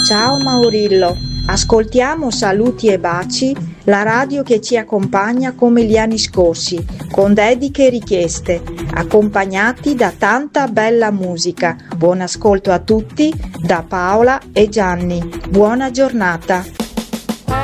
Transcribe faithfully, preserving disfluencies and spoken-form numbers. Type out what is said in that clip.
Ciao Maurillo, ascoltiamo Saluti e Baci, la radio che ci accompagna come gli anni scorsi, con dediche e richieste, accompagnati da tanta bella musica. Buon ascolto a tutti da Paola e Gianni. Buona giornata.